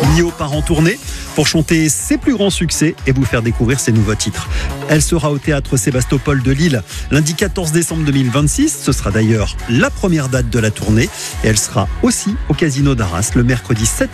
Nio part en tournée pour chanter ses plus grands succès et vous faire découvrir ses nouveaux titres. Elle sera au théâtre Sébastopol de Lille lundi 14 décembre 2026. Ce sera d'ailleurs la première date de la tournée. Et elle sera aussi au Casino d'Arras le mercredi 7